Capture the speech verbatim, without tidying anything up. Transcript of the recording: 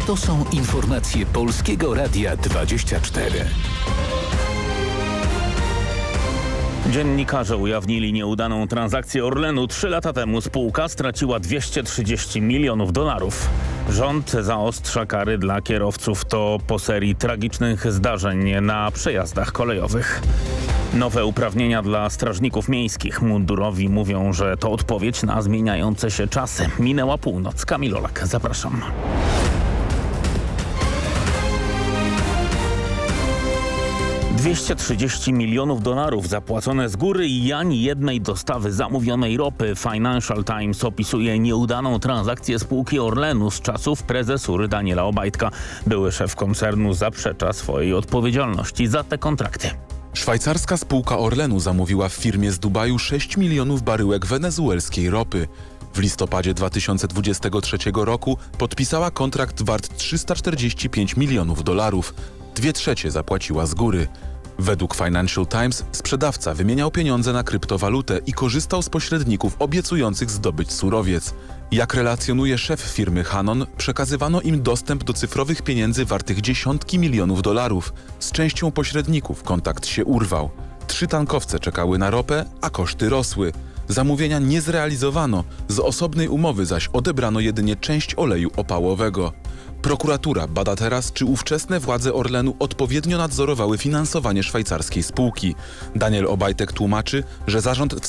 To są informacje Polskiego Radia dwadzieścia cztery. Dziennikarze ujawnili nieudaną transakcję Orlenu. Trzy lata temu spółka straciła dwieście trzydzieści milionów dolarów. Rząd zaostrza kary dla kierowców. To po serii tragicznych zdarzeń na przejazdach kolejowych. Nowe uprawnienia dla strażników miejskich. Mundurowi mówią, że to odpowiedź na zmieniające się czasy. Minęła północ. Kamil Olak, zapraszam. dwieście trzydzieści milionów dolarów zapłacone z góry i ani jednej dostawy zamówionej ropy. Financial Times opisuje nieudaną transakcję spółki Orlenu z czasów prezesury Daniela Obajtka. Były szef koncernu zaprzecza swojej odpowiedzialności za te kontrakty. Szwajcarska spółka Orlenu zamówiła w firmie z Dubaju sześć milionów baryłek wenezuelskiej ropy. W listopadzie dwa tysiące dwudziestego trzeciego roku podpisała kontrakt wart trzysta czterdzieści pięć milionów dolarów. Dwie trzecie zapłaciła z góry. Według Financial Times sprzedawca wymieniał pieniądze na kryptowalutę i korzystał z pośredników obiecujących zdobyć surowiec. Jak relacjonuje szef firmy Hanon, przekazywano im dostęp do cyfrowych pieniędzy wartych dziesiątki milionów dolarów. Z częścią pośredników kontakt się urwał. Trzy tankowce czekały na ropę, a koszty rosły. Zamówienia nie zrealizowano, z osobnej umowy zaś odebrano jedynie część oleju opałowego. Prokuratura bada teraz, czy ówczesne władze Orlenu odpowiednio nadzorowały finansowanie szwajcarskiej spółki. Daniel Obajtek tłumaczy, że zarząd